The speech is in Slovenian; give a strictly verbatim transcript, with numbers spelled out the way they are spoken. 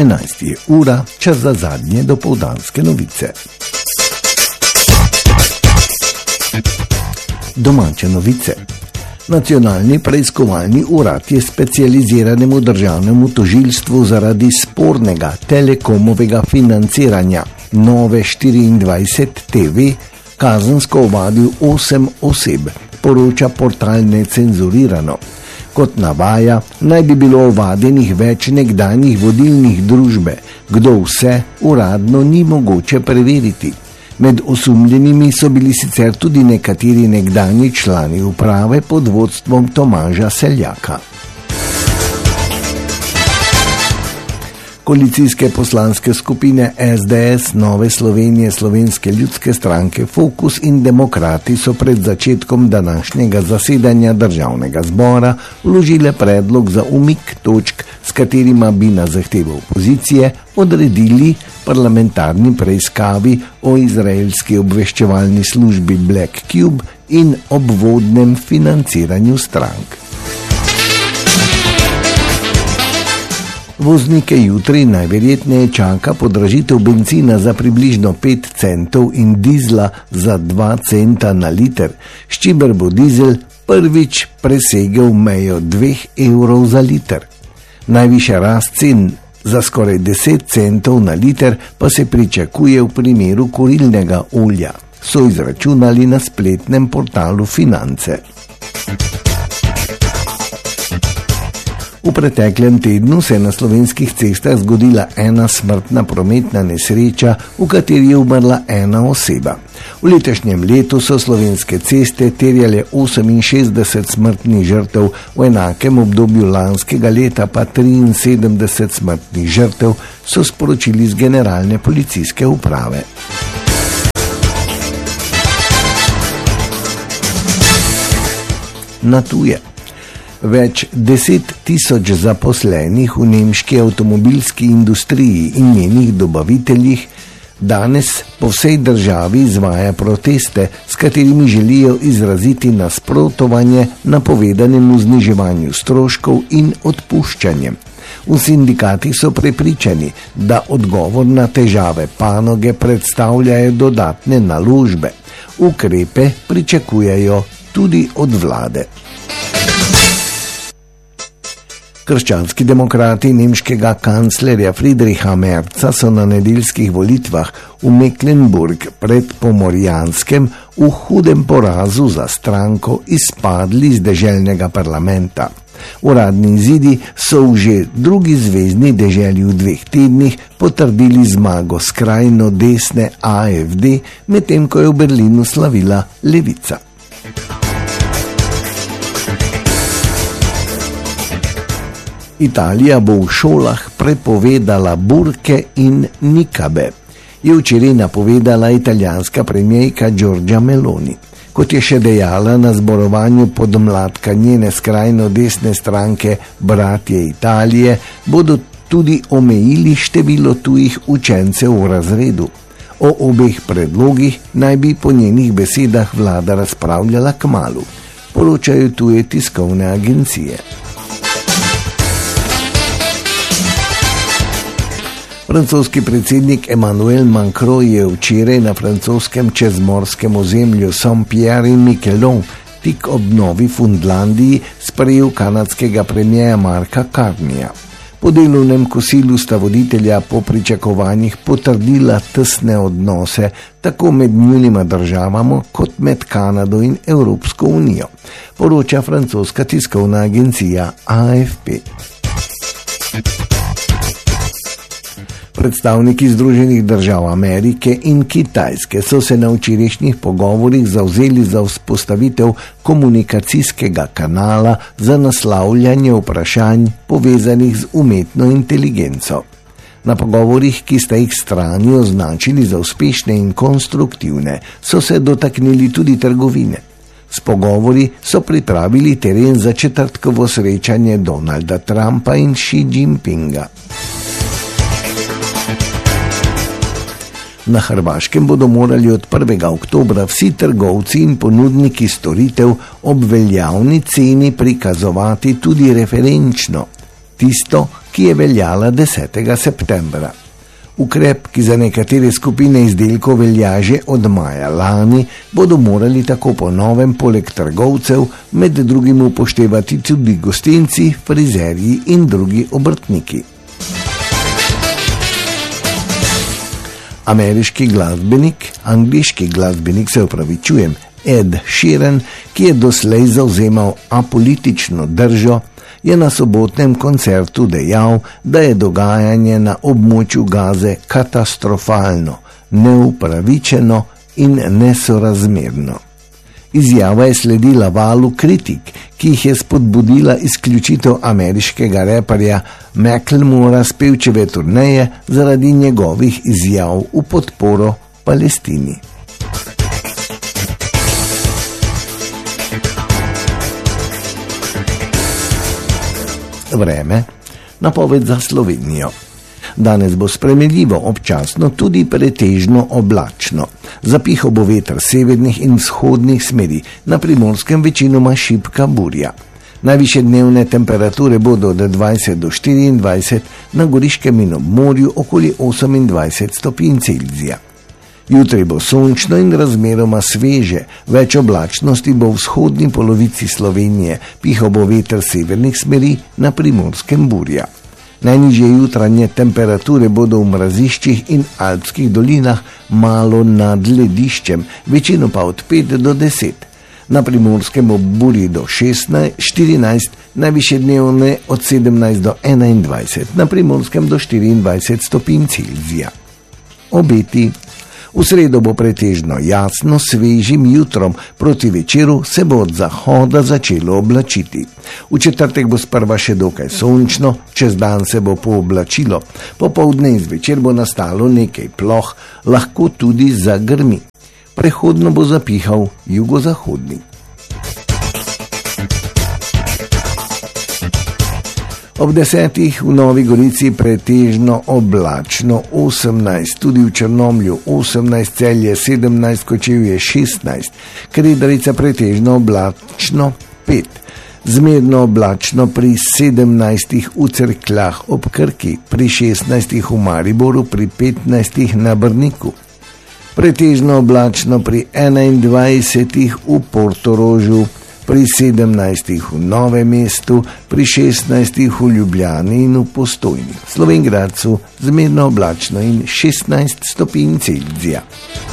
enajst je ura, čas za zadnje dopoldanske novice. Domače novice. Nacionalni preiskovalni urad je specializiranemu državnemu tožilstvu zaradi spornega telekomovega financiranja Nove štiriindvajset T V kazensko ovadil osem oseb, poroča portal Necenzurirano. Kot navaja, naj bi bilo ovadenih več nekdanjih vodilnih družbe, kdo vse uradno ni mogoče preveriti. Med osumljenimi so bili sicer tudi nekateri nekdanji člani uprave pod vodstvom Tomaža Seljaka. Koalicijske poslanske skupine S D S, Nove Slovenije, Slovenske ljudske stranke, Fokus in Demokrati so pred začetkom današnjega zasedanja državnega zbora vložile predlog za umik točk, s katerima bi na zahtevo opozicije odredili parlamentarni preiskavi o izraelski obveščevalni službi Black Cube in obvodnem financiranju strank. Voznike jutri najverjetneje čaka podražitev bencina za približno pet centov in dizla za dva centa na liter, s čimer bo dizel prvič presegel mejo dveh evrov za liter. Najvišja rast cen za skoraj deset centov na liter pa se pričakuje v primeru kurilnega olja, so izračunali na spletnem portalu Finance. V preteklem tednu se je na slovenskih cestah zgodila ena smrtna prometna nesreča, v kateri je umrla ena oseba. V letošnjem letu so slovenske ceste terjale oseminšestdeset smrtnih žrtev, v enakem obdobju lanskega leta pa triinsedemdeset smrtnih žrtev, so sporočili z Generalne policijske uprave. Na tuje. Več deset tisoč zaposlenih v nemški avtomobilski industriji in njenih dobaviteljih danes po vsej državi izvaja proteste, s katerimi želijo izraziti nasprotovanje napovedanemu zniževanju stroškov in odpuščanjem. V sindikatih so prepričani, da odgovor na težave panoge predstavljajo dodatne naložbe. Ukrepe pričakujejo tudi od vlade. Krščanski demokrati nemškega kanclerja Friedricha Merza so na nedeljskih volitvah v Mecklenburg pred Pomorjanskem v hudem porazu za stranko izpadli z deželnega parlamenta. Uradni izidi so v že drugi zvezni deželi v dveh tednih potrdili zmago skrajno desne A F D, medtem ko je v Berlinu slavila levica. Italija bo v šolah prepovedala burke in nikabe, je včeraj napovedala italijanska premijerka Giorgia Meloni. Kot je še dejala na zborovanju podmladka njene skrajno desne stranke Bratje Italije, bodo tudi omejili število tujih učencev v razredu. O obeh predlogih naj bi po njenih besedah vlada razpravljala kmalu, poročajo tuje tiskovne agencije. Francoski predsednik Emmanuel Macron je včeraj na francoskem čezmorskem ozemlju Saint-Pierre-et-Miquelon tik ob Novi Fundlandiji sprejel kanadskega premierja Marka Carneya. Po delovnem kosilu sta voditelja po pričakovanjih potrdila tesne odnose tako med njunima državama kot med Kanado in Evropsko unijo, poroča francoska tiskovna agencija A F P. Predstavniki Združenih držav Amerike in Kitajske so se na včerajšnjih pogovorih zavzeli za vzpostavitev komunikacijskega kanala za naslavljanje vprašanj povezanih z umetno inteligenco. Na pogovorih, ki sta jih strani označili za uspešne in konstruktivne, so se dotaknili tudi trgovine. S pogovori so pripravili teren za četrtkovo srečanje Donalda Trumpa in Xi Jinpinga. Na Hrvaškem bodo morali od prvega oktobra vsi trgovci in ponudniki storitev ob veljavni ceni prikazovati tudi referenčno, tisto, ki je veljala desetega septembra. Ukrep, ki za nekatere skupine izdelkov velja že od maja lani, bodo morali tako po novem poleg trgovcev med drugim upoštevati tudi gostinci, frizerji in drugi obrtniki. Ameriški glasbenik, angliški glasbenik se opravičujem, Ed Sheeran, ki je doslej zavzemal apolitično držo, je na sobotnem koncertu dejal, da je dogajanje na območju Gaze katastrofalno, neupravičeno in nesorazmerno. Izjava je sledila valu kritik, ki jih je spodbudila izključitev ameriškega reperja Macklemora s pevčeve turneje zaradi njegovih izjav v podporo Palestini. Vreme, napoved za Slovenijo. Danes bo spremenljivo, občasno tudi pretežno oblačno. Zapihal bo veter severnih in vzhodnih smeri, na Primorskem večinoma šibka burja. Najvišje dnevne temperature bodo od dvajset do štiriindvajset, na Goriškem in ob morju okoli osemindvajset stopinj Celzija. Jutri bo sončno in razmeroma sveže, več oblačnosti bo v vzhodni polovici Slovenije, pihal bo veter severnih smeri, na Primorskem burja. Najnižje jutranje temperature bodo v mraziščih in alpskih dolinah malo nad lediščem, večino pa od pet do deset. Na Primorskem ob burji do šestnajst, štirinajst, najvišje dnevne od sedemnajst do enaindvajset, na Primorskem do štiriindvajset stopinj Celzija. Obeti. V sredo bo pretežno jasno, svežim jutrom, proti večeru se bo od zahoda začelo oblačiti. V četrtek bo sprva še dokaj sončno, čez dan se bo pooblačilo, popoldne in zvečer bo nastalo nekaj ploh, lahko tudi zagrmi. Prehodno bo zapihal jugozahodni. Ob desetih v Novi Gorici pretežno oblačno osemnajst, tudi v Črnomlju osemnajst, Celje sedemnajst, Kočevje šestnajst, Kredarica pretežno oblačno pet, zmerno oblačno pri sedemnajstih v Cerkljah ob Krki, pri šestnajstih v Mariboru, pri petnajstih na Brniku. Pretežno oblačno pri enaindvajsetih v Portorožu, pri sedemnajstih v Novem mestu, pri šestnajstih v Ljubljani in v Postojni. V Slovenj Gradcu zmerno oblačno in šestnajst stopinj Celzija.